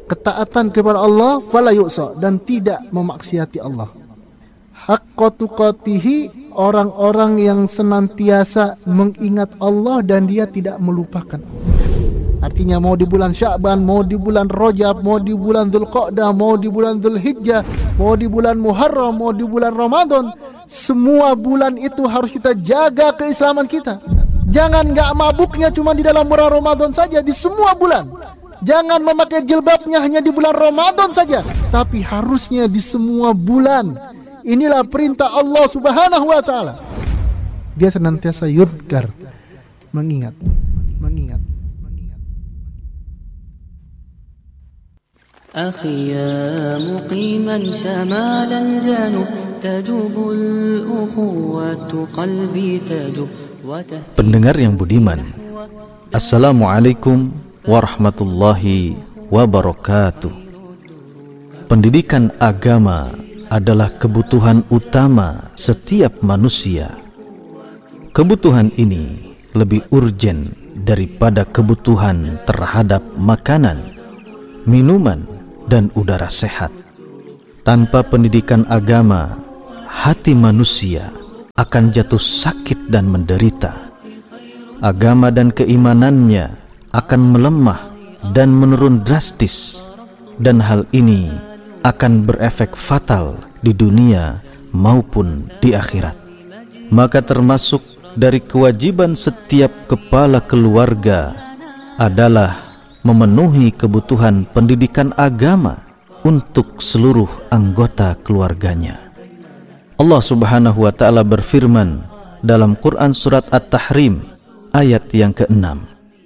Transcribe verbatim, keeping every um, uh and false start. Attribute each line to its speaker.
Speaker 1: ketaatan kepada Allah, fala yu'sa, dan tidak memaksiati Allah. Haqqa tuqatihi, orang-orang yang senantiasa mengingat Allah dan dia tidak melupakan. Artinya mau di bulan Sya'ban, mau di bulan Rajab, mau di bulan Dzulqa'dah, mau di bulan Dzulhijjah, mau di bulan Muharram, mau di bulan Ramadan, semua bulan itu harus kita jaga keislaman kita. Jangan enggak mabuknya cuma di dalam bulan Ramadan saja, di semua bulan. Jangan memakai jilbabnya hanya di bulan Ramadan saja, tapi harusnya di semua bulan. Inilah perintah Allah Subhanahu wa taala. Dia senantiasa yudhkar, mengingat, mengingat.
Speaker 2: أخي يا مقيما شمال الجنوب تجوب الأخوة قلبي تجوب.
Speaker 3: Pendengar yang budiman, Assalamualaikum warahmatullahi wabarakatuh. Pendidikan agama adalah kebutuhan utama setiap manusia. Kebutuhan ini lebih urgen daripada kebutuhan terhadap makanan, minuman, dan udara sehat. Tanpa pendidikan agama, hati manusia akan jatuh sakit dan menderita. Agama dan keimanannya akan melemah dan menurun drastis, dan hal ini akan berefek fatal di dunia maupun di akhirat. Maka termasuk dari kewajiban setiap kepala keluarga adalah memenuhi kebutuhan pendidikan agama untuk seluruh anggota keluarganya. Allah Subhanahu wa taala berfirman dalam Quran surat At-Tahrim ayat yang keenam,